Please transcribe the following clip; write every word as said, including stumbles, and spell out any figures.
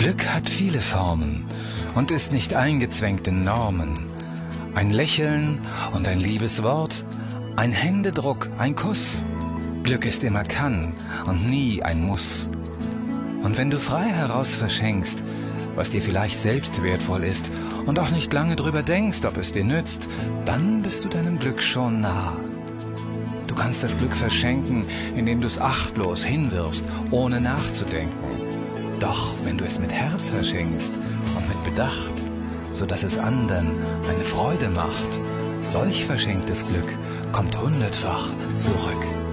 Glück hat viele Formen und ist nicht eingezwängt in Normen. Ein Lächeln und ein liebes Wort, ein Händedruck, ein Kuss. Glück ist immer kann und nie ein Muss. Und wenn du frei heraus verschenkst, was dir vielleicht selbst wertvoll ist und auch nicht lange drüber denkst, ob es dir nützt, dann bist du deinem Glück schon nah. Du kannst das Glück verschenken, indem du es achtlos hinwirfst, ohne nachzudenken. Doch wenn du es mit Herz verschenkst und mit Bedacht, so dass es anderen eine Freude macht, solch verschenktes Glück kommt hundertfach zurück.